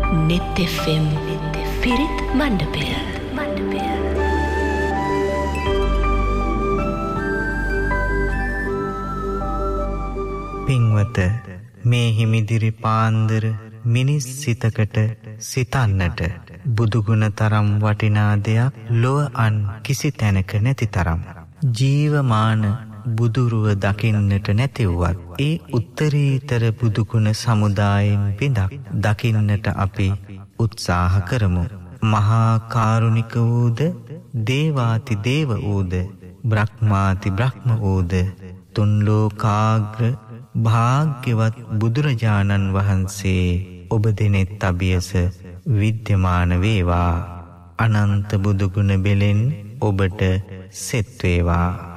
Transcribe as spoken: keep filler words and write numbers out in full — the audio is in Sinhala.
Net F M පිරිත් මණ්ඩපය මණ්ඩපය පින්වත මේ හිමිදිරි පාන්දර මිනිස් සිතකට සිතන්නට බුදුගුණ තරම් වටිනා දෙයක් ලොව අන් කිසි තැනක නැති තරම් ජීවමාන බුදුරුව දකින්නට නැතිවුවත් ඒ උත්තරීතර බුදුගුණ සමුදායෙන් බිඳක් දකින්නට අපි උත්සාහ කරමු. මහා කාරුණික වූද දේවාති දේව වූද බ්‍රහ්මාති බ්‍රහ්ම වූද තුන් ලෝකාග්‍ර භාග්‍යවත් බුදුරජාණන් වහන්සේ ඔබ දෙනෙත් අභියස විද්‍යමාන වේවා. අනන්ත බුදුගුණ බෙලෙන් ඔබට සෙත් වේවා.